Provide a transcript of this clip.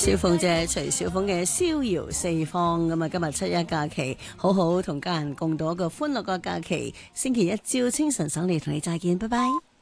小鳳姐徐小鳳嘅逍遙四方咁啊！今日七一假期，好好同家人共度一個歡樂嘅假期。星期一朝清晨上嚟同你再見，拜拜。